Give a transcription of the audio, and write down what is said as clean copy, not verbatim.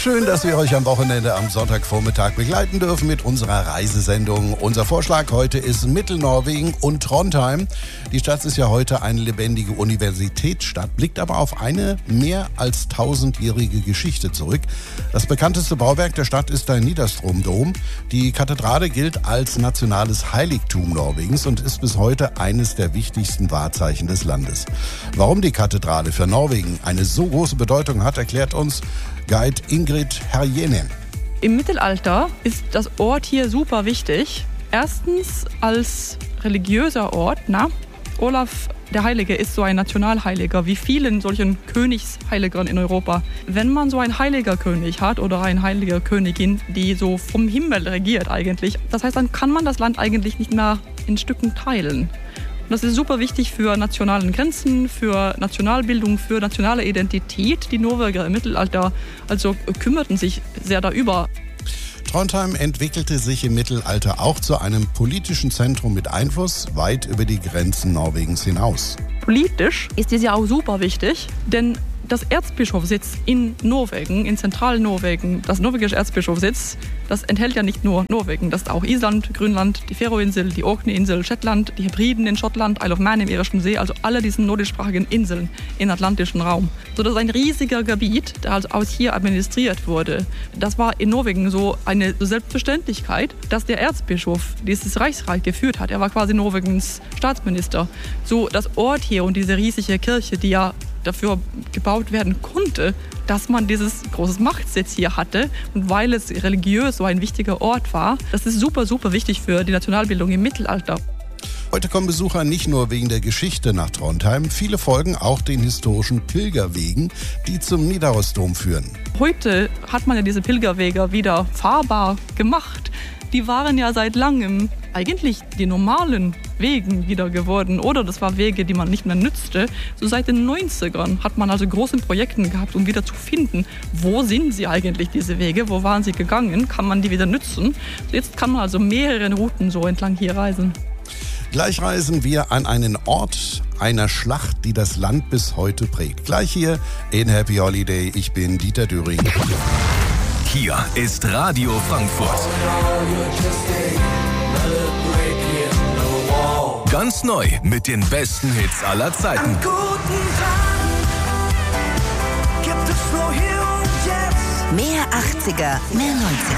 Schön, dass wir euch am Wochenende am Sonntagvormittag begleiten dürfen mit unserer Reisesendung. Unser Vorschlag heute ist Mittelnorwegen und Trondheim. Die Stadt ist ja heute eine lebendige Universitätsstadt, blickt aber auf eine mehr als 1000-jährige Geschichte zurück. Das bekannteste Bauwerk der Stadt ist der Nidarström-Dom. Die Kathedrale gilt als nationales Heiligtum Norwegens und ist bis heute eines der wichtigsten Wahrzeichen des Landes. Warum die Kathedrale für Norwegen eine so große Bedeutung hat, erklärt uns Guide Ingrid Herjenen. Im Mittelalter ist das Ort hier super wichtig. Erstens als religiöser Ort. Olaf der Heilige ist so ein Nationalheiliger, wie vielen solchen Königsheiligern in Europa. Wenn man so einen heiliger König hat oder eine heilige Königin, die so vom Himmel regiert eigentlich, das heißt, dann kann man das Land eigentlich nicht mehr in Stücken teilen. Und das ist super wichtig für nationale Grenzen, für Nationalbildung, für nationale Identität. Die Norweger im Mittelalter also kümmerten sich sehr darüber. Trondheim entwickelte sich im Mittelalter auch zu einem politischen Zentrum mit Einfluss weit über die Grenzen Norwegens hinaus. Politisch ist es ja auch super wichtig, denn das Erzbischofssitz in Norwegen, in Zentralnorwegen, das norwegische Erzbischofssitz, das enthält ja nicht nur Norwegen, das ist auch Island, Grönland, die Färöerinsel, die Orkney-Insel, Shetland, die Hebriden in Schottland, Isle of Man im Irischen See, also alle diese nordischsprachigen Inseln im atlantischen Raum. So, das ist ein riesiger Gebiet, der also aus hier administriert wurde. Das war in Norwegen so eine Selbstverständlichkeit, dass der Erzbischof dieses Reichsreich geführt hat. Er war quasi Norwegens Staatsminister. So, das Ort hier und diese riesige Kirche, die ja dafür gebaut werden konnte, dass man dieses große Machtsitz hier hatte. Und weil es religiös so ein wichtiger Ort war, das ist super, super wichtig für die Nationalbildung im Mittelalter. Heute kommen Besucher nicht nur wegen der Geschichte nach Trondheim, viele folgen auch den historischen Pilgerwegen, die zum Nidarosdom führen. Heute hat man ja diese Pilgerwege wieder fahrbar gemacht. Die waren ja seit langem eigentlich die normalen Wegen wieder geworden. Oder das waren Wege, die man nicht mehr nützte. So seit den 90ern hat man also große Projekte gehabt, um wieder zu finden, wo sind sie eigentlich, diese Wege, wo waren sie gegangen, kann man die wieder nützen. Jetzt kann man also mehrere Routen so entlang hier reisen. Gleich reisen wir an einen Ort einer Schlacht, die das Land bis heute prägt. Gleich hier in Happy Holiday. Ich bin Dieter Döring. Hier ist Radio Frankfurt. Ganz neu mit den besten Hits aller Zeiten. Am guten Tag gibt es nur hier und jetzt. Mehr 80er, mehr 90er.